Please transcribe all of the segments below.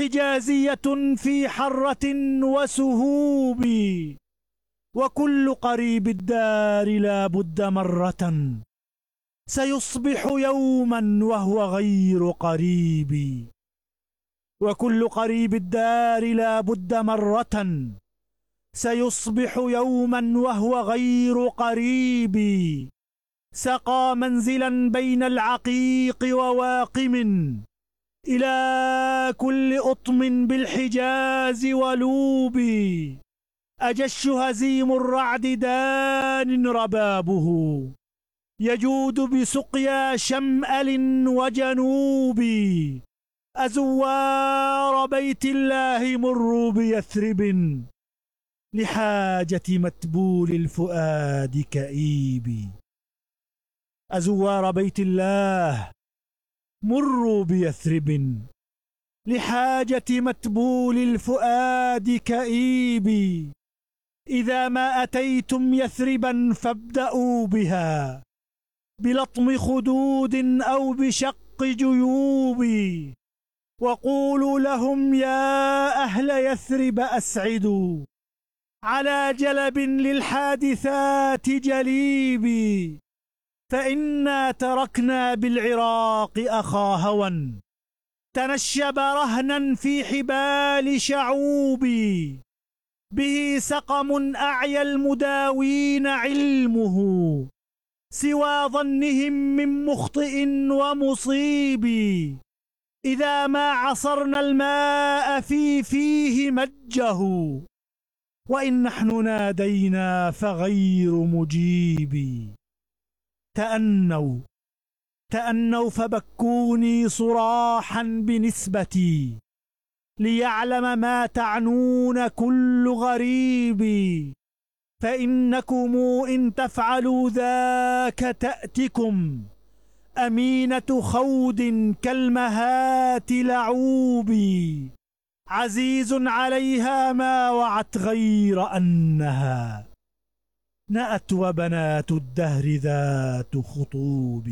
حجازية في حرة وسهوب، وكل قريب الدار لا بد مرة سيصبح يوما وهو غير قريب. وكل قريب الدار لا بد مرة سيصبح يوما وهو غير قريب. سقى منزلا بين العقيق وواقم، إلى كل أطم بالحجاز ولوب. أجش هزيم الرعد دان ربابه، يجود بسقيا شمأل وجنوب. أزوار بيت الله مروا بيثرب، لحاجة متبول الفؤاد كئيب. أزوار بيت الله مروا بيثرب، لحاجة متبول الفؤاد كئيب. إذا ما أتيتم يثربا فابدأوا بها بلطم خدود أو بشق جيوب. وقولوا لهم يا أهل يثرب أسعدوا على جلب للحادثات جليب. فإنا تركنا بالعراق أخا هوى، تنشب رهنا في حبال شعوب. به سقم أعيا المداوين علمه، سوى ظنهم من مخطئ ومصيب. إذا ما عصرنا الماء فيه مجه، وإن نحن نادينا فغير مجيب. تأنوا فبكوني صراحا بنسبتي، ليعلم ما تعنون كل غريب. فإنكم إن تفعلوا ذاك تأتكم أمينة خود كالمهات لعوب. عزيز عليها ما وعت غير أنها نأت وبنات الدهر ذات خطوب.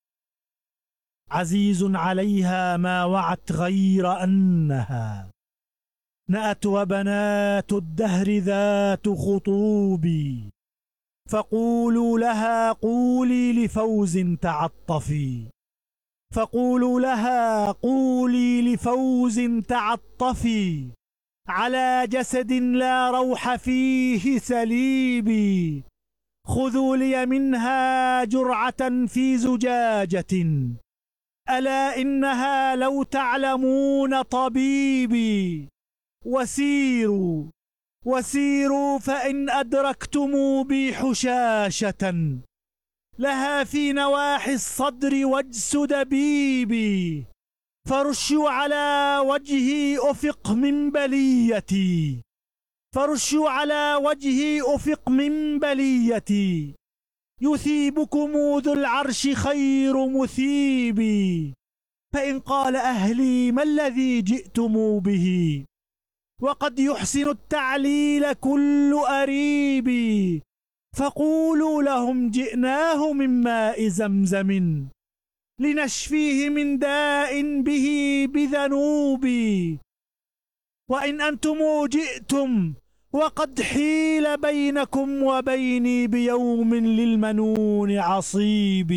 عزيز عليها ما وعت غير أنها نأت وبنات الدهر ذات خطوب. فقولوا لها قولي لفوز تعطفي، فقولوا لها قولي لفوز تعطفي، على جسد لا روح فيه سليب. خذوا لي منها جرعة في زجاجة، ألا إنها لو تعلمون طبيبي. وسيروا فإن أدركتم بي حشاشة، لها في نواحي الصدر وجس دبيبي. فرشوا على وجهي أفق من بليتي، فرشوا على وجهي أفق من بليتي. يثيبكم ذو العرش خير مثيب. فإن قال أهلي ما الذي جئتم به، وقد يحسن التعليل كل أريب. فقولوا لهم جئناه من ماء زمزم، لنشفيه من داء به بذنوب. وإن أنتم جئتم وقد حيل بينكم وبيني بيوم للمنون عصيب،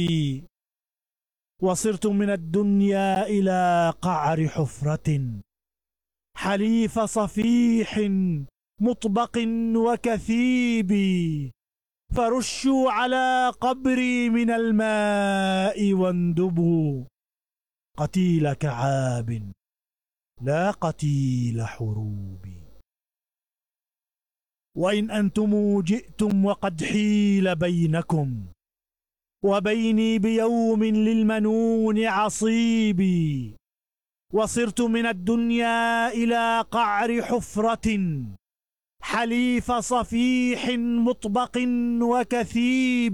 وصرتم من الدنيا إلى قعر حفرة، حليف صفيح مطبق وكثيب. فرشوا على قبري من الماء واندبوا قتيل كعاب لا قتيل حروب. وإن أنتم جئتم وقد حيل بينكم وبيني بيوم للمنون عصيب، وصرت من الدنيا إلى قعر حفرة، حليف صفيح مطبق وكثيب.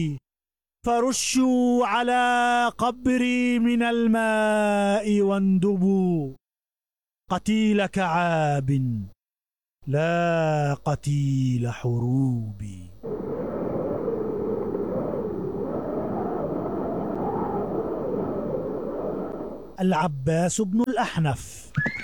فرشوا على قبري من الماء واندبوا قتيل كعاب لا قتيل حروب. العباس بن الأحنف.